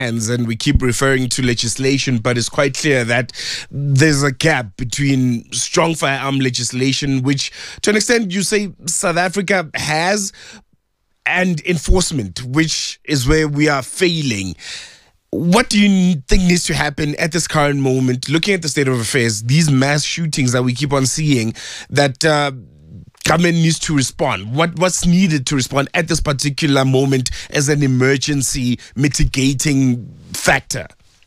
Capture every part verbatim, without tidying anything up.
And we keep referring to legislation, but it's quite clear that there's a gap between strong firearm legislation, which to an extent you say South Africa has, and enforcement, which is where we are failing. What do you think needs to happen at this current moment, looking at the state of affairs, these mass shootings that we keep on seeing, that uh, government needs to respond? What What's needed to respond at this particular moment as an emergency mitigating factor?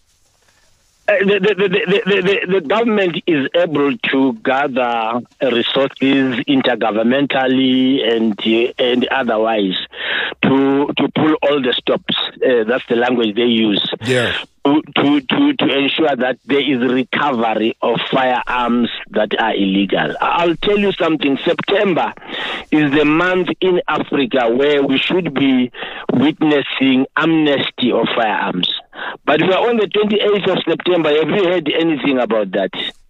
Uh, the, the, the, the, the, the government is able to gather resources intergovernmentally and uh, and otherwise to to pull all the stops. Uh, that's the language they use. Yeah. To, to, to, to ensure that there is recovery of firearms that are illegal. I'll tell you something. September is the month in Africa where we should be witnessing amnesty of firearms. But we are on the twenty-eighth of September. Have you heard anything about that?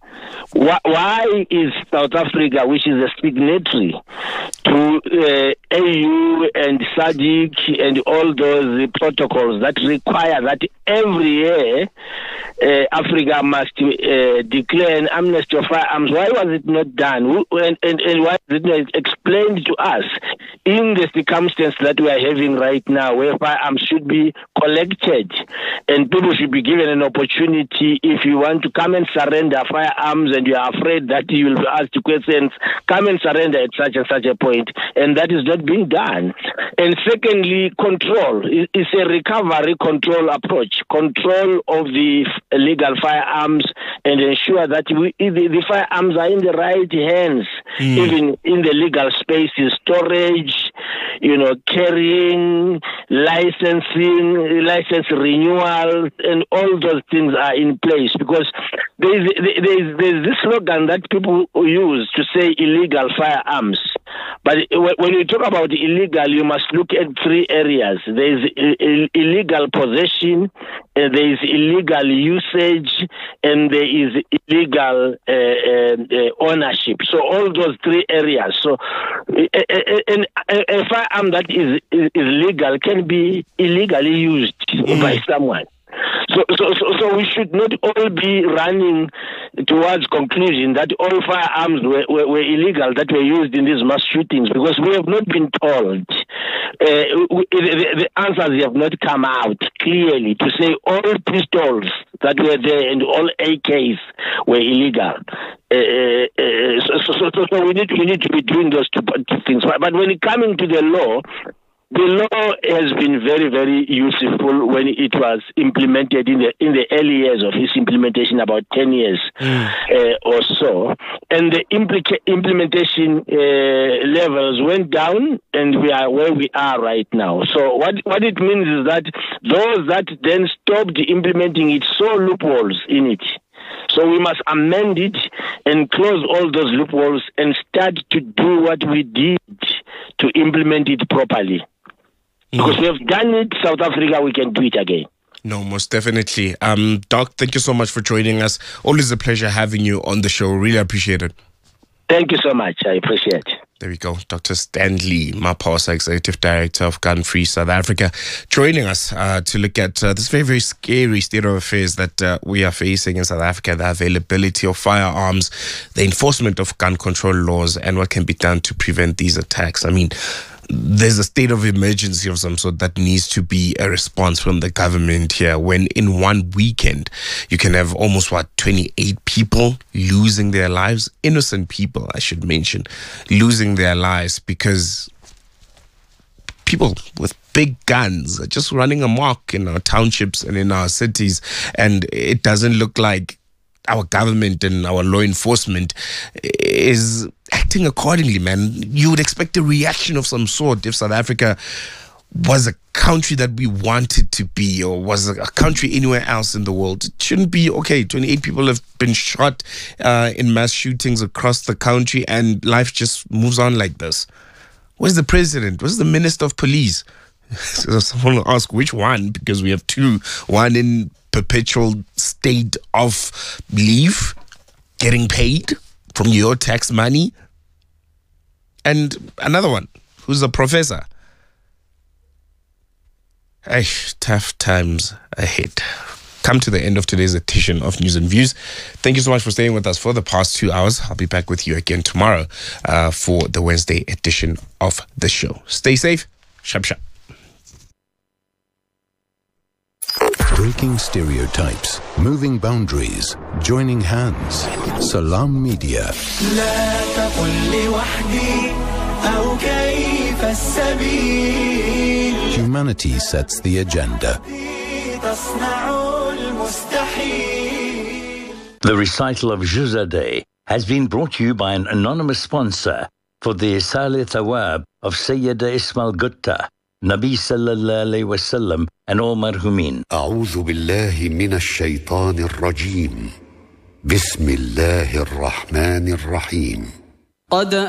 Why is South Africa, which is a signatory to uh, A U and SADC and all those protocols that require that every year uh, Africa must uh, declare an amnesty of firearms, why was it not done? And, and, and why was it not explained to us in the circumstance that we are having right now, where firearms should be collected and people should be given an opportunity? If you want to come and surrender firearms and you are afraid that you will be asked questions, come and surrender at such and such a point, and that is not being done. And secondly, control. It's a recovery control approach, control of the illegal firearms, and ensure that we, the, the firearms are in the right hands, mm. even in the legal spaces, storage, you know, carrying, licensing, license renewal, and all those things are in place. Because there is, there is, there is this slogan that people use to say illegal firearms. But when you talk about illegal, you must look at three areas. There is illegal possession, uh, there is illegal usage, and there is illegal uh, uh, ownership. So all those three areas. So a, a, a firearm that is, is, is legal can be illegally used mm. by someone. So, so, so, so we should not all be running towards conclusion that all firearms were, were, were illegal that were used in these mass shootings, because we have not been told. Uh, we, the, the answers have not come out clearly to say all pistols that were there and all A Ks were illegal. Uh, uh, so, so, so, so we need we need to be doing those two, two things. But when it coming to the law, the law has been very, very useful when it was implemented in the in the early years of its implementation, about ten years mm. uh, or so. And the implica- implementation uh, levels went down, and we are where we are right now. So what, what it means is that those that then stopped implementing it saw loopholes in it. So we must amend it and close all those loopholes and start to do what we did to implement it properly. Because we have done it, South Africa, we can do it again. No, most definitely. Um, Doc, thank you so much for joining us. Always a pleasure having you on the show. Really appreciate it. Thank you so much. I appreciate it. There we go. Doctor Stanley Maphosa, Executive Director of Gun Free South Africa, joining us uh, to look at uh, this very, very scary state of affairs that uh, we are facing in South Africa, the availability of firearms, the enforcement of gun control laws, and what can be done to prevent these attacks. I mean, there's a state of emergency of some sort that needs to be a response from the government here, when in one weekend you can have almost, what, twenty-eight people losing their lives, innocent people, I should mention, losing their lives because people with big guns are just running amok in our townships and in our cities, and it doesn't look like our government and our law enforcement is acting accordingly, man. You would expect a reaction of some sort if South Africa was a country that we wanted to be, or was a country anywhere else in the world. It shouldn't be, okay, twenty-eight people have been shot uh, in mass shootings across the country, and life just moves on like this. Where's the president? Where's the minister of police? So someone will ask, which one? Because we have two. One in perpetual state of leave, getting paid from your tax money, and another one who's a professor. Ay, tough times ahead. Come to the end of today's edition of News and Views. Thank you so much for staying with us for the past two hours. I'll be back with you again tomorrow uh, for the Wednesday edition of the show. Stay safe. Shab shab. Breaking stereotypes, moving boundaries, joining hands. Salam Media. Humanity sets the agenda. The recital of Juzadeh has been brought to you by an anonymous sponsor for the Isal Thawab of Sayyida Ismail Gutta, Nabi sallallahu alayhi wa sallam, and all marhumin. أعوذ بالله من الشيطان الرجيم. بسم الله الرحمن الرحيم.